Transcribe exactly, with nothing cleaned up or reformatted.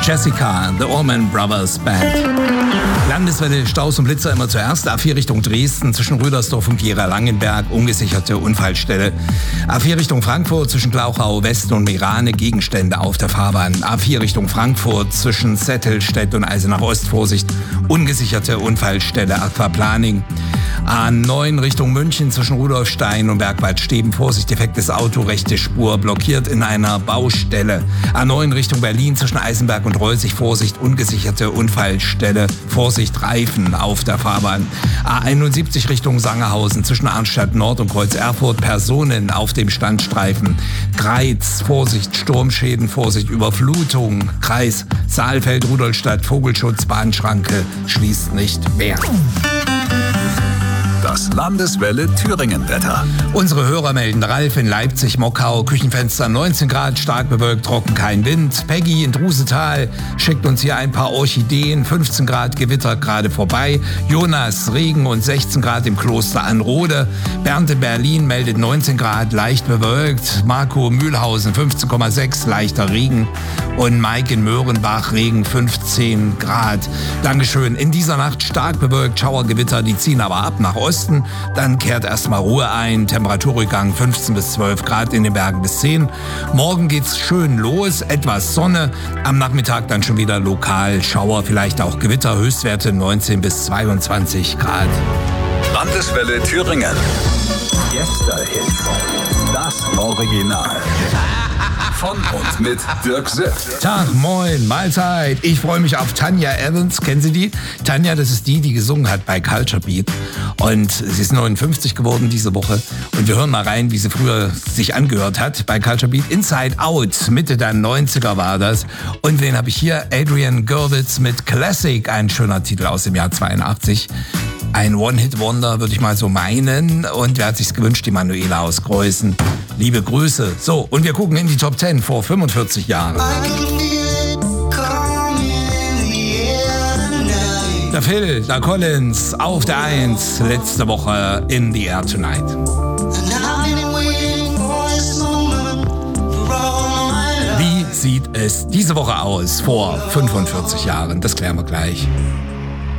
Jessica, The Allman Brothers Band. Landeswelle, Staus und Blitzer immer zuerst. A vier Richtung Dresden zwischen Rüdersdorf und Gera-Langenberg, ungesicherte Unfallstelle. A vier Richtung Frankfurt zwischen Glauchau West und Meerane, Gegenstände auf der Fahrbahn. A vier Richtung Frankfurt zwischen Zettelstedt und Eisenach Ost, Vorsicht, ungesicherte Unfallstelle Aquaplaning. A neun Richtung München zwischen Rudolfstein und Bergwaldsteben, Vorsicht, defektes Auto, rechte Spur blockiert in einer Baustelle. A neun Richtung Berlin zwischen Eisenberg und Reusig, Vorsicht, ungesicherte Unfallstelle, Vorsicht, Reifen auf der Fahrbahn. A einundsiebzig Richtung Sangerhausen zwischen Arnstadt Nord und Kreuz Erfurt, Personen auf dem Standstreifen. Greiz, Vorsicht, Sturmschäden, Vorsicht, Überflutung. Kreis Saalfeld, Rudolstadt, Vogelschutz, Bahnschranke schließt nicht mehr. Das Landeswelle Thüringen-Wetter. Unsere Hörer melden: Ralf in Leipzig, Mockau, Küchenfenster neunzehn Grad, stark bewölkt, trocken, kein Wind. Peggy in Drusetal schickt uns hier ein paar Orchideen, fünfzehn Grad, Gewitter gerade vorbei. Jonas, Regen und sechzehn Grad im Kloster Anrode. Bernd in Berlin meldet neunzehn Grad, leicht bewölkt. Marco Mühlhausen fünfzehn Komma sechs, leichter Regen. Und Mike in Möhrenbach, Regen fünfzehn Grad. Dankeschön. In dieser Nacht stark bewölkt, Schauergewitter, die ziehen aber ab nach Osten. Dann kehrt erstmal Ruhe ein, Temperaturrückgang fünfzehn bis zwölf Grad, in den Bergen bis zehn. Morgen geht's schön los, etwas Sonne, am Nachmittag dann schon wieder lokal Schauer, vielleicht auch Gewitter, Höchstwerte neunzehn bis zweiundzwanzig Grad. Landeswelle Thüringen. Gäste-Hits. Das Original. Von und mit Dirk Sitt. Tag, moin, Mahlzeit. Ich freue mich auf Tanya Evans. Kennen Sie die? Tanya, das ist die, die gesungen hat bei Culture Beat. Und sie ist neunundfünfzig geworden diese Woche. Und wir hören mal rein, wie sie früher sich angehört hat bei Culture Beat. Inside Out, Mitte der neunziger war das. Und wen habe ich hier? Adrian Gurwitz mit Classic, ein schöner Titel aus dem Jahr zweiundachtzig. Ein One-Hit-Wonder, würde ich mal so meinen. Und wer hat sich's gewünscht? Die Manuela aus Greußen. Liebe Grüße. So, und wir gucken in die Top zehn vor fünfundvierzig Jahren. Der Phil, der Collins auf der eins, letzte Woche In the Air Tonight. Wie sieht es diese Woche aus vor fünfundvierzig Jahren? Das klären wir gleich.